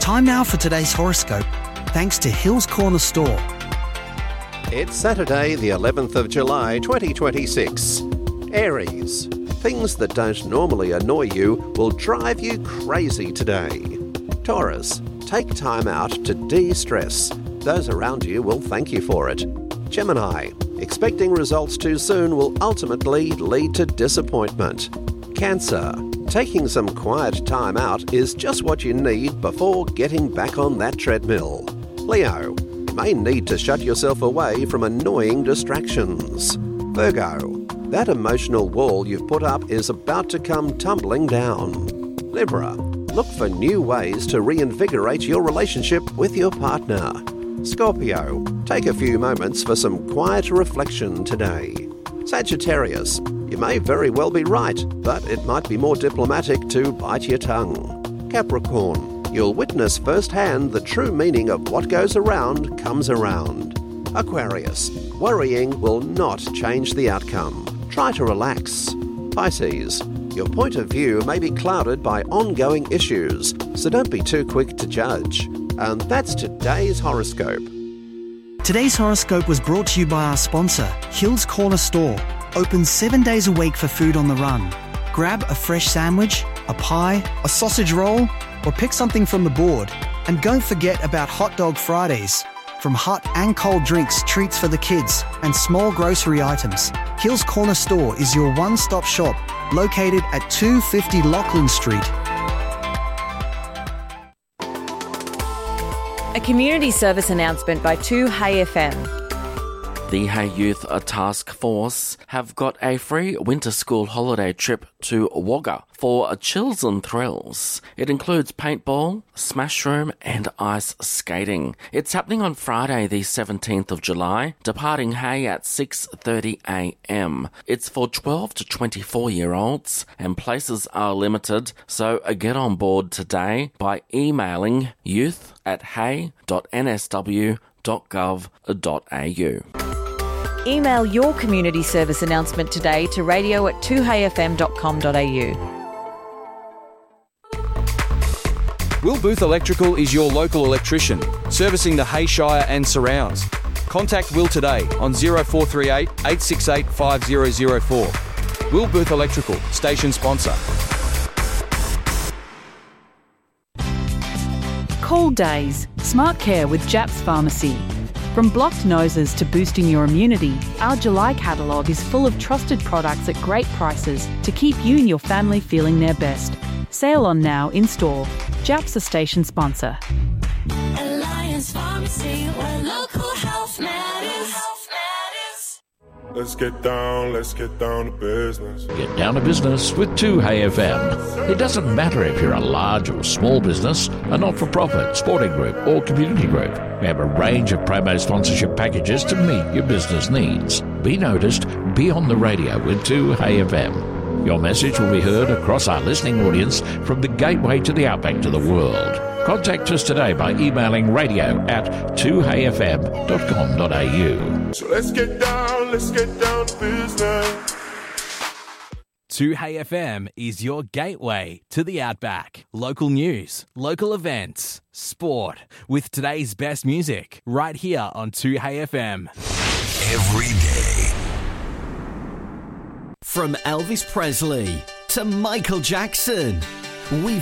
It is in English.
Time now for today's horoscope, thanks to Hills Corner Store. It's Saturday, the 11th of July, 2026. Aries. Things that don't normally annoy you will drive you crazy today. Taurus. Take time out to de-stress. Those around you will thank you for it. Gemini. Expecting results too soon will ultimately lead to disappointment. Cancer. Taking some quiet time out is just what you need before getting back on that treadmill. Leo. You may need to shut yourself away from annoying distractions. Virgo. That emotional wall you've put up is about to come tumbling down. Libra. Look for new ways to reinvigorate your relationship with your partner. Scorpio. Take a few moments for some quiet reflection today. Sagittarius. You may very well be right, but it might be more diplomatic to bite your tongue. Capricorn. You'll witness firsthand the true meaning of what goes around comes around. Aquarius. Worrying will not change the outcome. Try to relax. Pisces. Your point of view may be clouded by ongoing issues, so don't be too quick to judge. And that's today's horoscope. Today's horoscope was brought to you by our sponsor, Hills Corner Store. Open 7 days a week for food on the run. Grab a fresh sandwich, a pie, a sausage roll, or pick something from the board. And don't forget about Hot Dog Fridays. From hot and cold drinks, treats for the kids, and small grocery items, Hills Corner Store is your one-stop shop, located at 250 Lachlan Street. A community service announcement by 2Hey FM. The Hey Youth Task Force have got a free winter school holiday trip to Wagga for chills and thrills. It includes paintball, smash room and ice skating. It's happening on Friday the 17th of July, departing Hey at 6:30am. It's for 12 to 24-year-olds and places are limited, so get on board today by emailing youth@hey.nsw.gov.au. Email your community service announcement today to radio@2heyfm.com.au. Will Booth Electrical is your local electrician, servicing the Hay Shire and surrounds. Contact Will today on 0438 868 5004. Will Booth Electrical, station sponsor. Cold days. Smart care with Japs Pharmacy. From blocked noses to boosting your immunity, our July catalogue is full of trusted products at great prices to keep you and your family feeling their best. Sale on now in store. Japs a station sponsor. Alliance Pharmacy, where local health matters. Let's get down to business. Get down to business with 2Hey FM. It doesn't matter if you're a large or small business, a not-for-profit, sporting group or community group. We have a range of promo sponsorship packages to meet your business needs. Be noticed, be on the radio with 2Hey FM. Your message will be heard across our listening audience from the gateway to the outback to the world. Contact us today by emailing radio@2heyfm.com.au. So let's get down to business. 2Hey FM is your gateway to the outback. Local news, local events, sport, with today's best music, right here on 2Hey FM. Every day. From Elvis Presley to Michael Jackson, we've